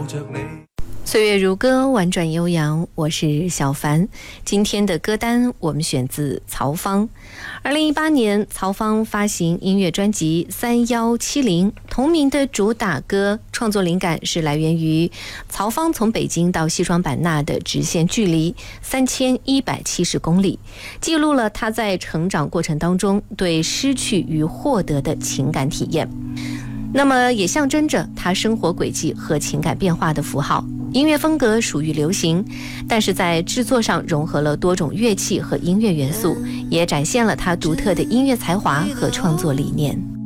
着你。 岁月如歌，婉转悠扬，我是小凡。今天的歌单我们选自曹芳。2018年，曹芳发行音乐专辑3170，同名的主打歌创作灵感是来源于曹芳从北京到西双版纳的直线距离3170公里，记录了他在成长过程当中对失去与获得的情感体验。那么也象征着他生活轨迹和情感变化的符号。音乐风格属于流行，但是在制作上融合了多种乐器和音乐元素，也展现了他独特的音乐才华和创作理念。